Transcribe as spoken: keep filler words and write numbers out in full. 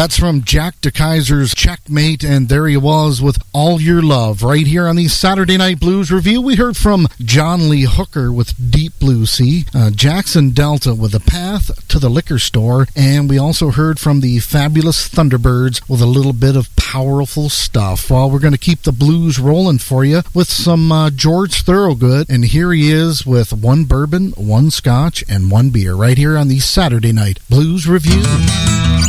That's from Jack DeKaiser's Checkmate, and there he was with All Your Love. Right here on the Saturday Night Blues Review, we heard from John Lee Hooker with Deep Blue Sea, uh, Jackson Delta with The Path to the Liquor Store, and we also heard from the Fabulous Thunderbirds with a little bit of powerful stuff. Well, we're going to keep the blues rolling for you with some uh, George Thorogood, and here he is with one bourbon, one scotch, and one beer right here on the Saturday Night Blues Review.